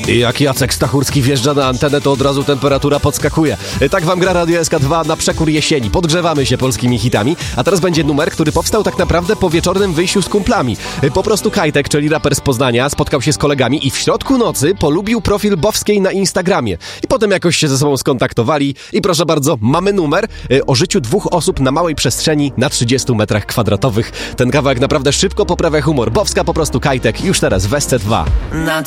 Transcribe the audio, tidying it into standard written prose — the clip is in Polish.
I jak Jacek Stachurski wjeżdża na antenę, to od razu temperatura podskakuje. Tak wam gra Radio SK2 na przekór jesieni. Podgrzewamy się polskimi hitami, a teraz będzie numer, który powstał tak naprawdę po wieczornym wyjściu z kumplami. Po prostu Kajtek, czyli raper z Poznania, spotkał się z kolegami i w środku nocy polubił profil Bowskiej na Instagramie. I potem jakoś się ze sobą skontaktowali i proszę bardzo, mamy numer o życiu dwóch osób na małej przestrzeni na 30 metrach kwadratowych. Ten kawałek naprawdę szybko poprawia humor. Bowska po prostu Kajtek, już teraz w SC2. Na